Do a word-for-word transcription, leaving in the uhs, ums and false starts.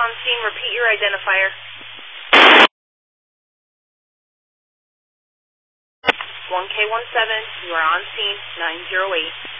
on scene. Repeat your identifier. one K one seven, you are on scene, nine zero eight.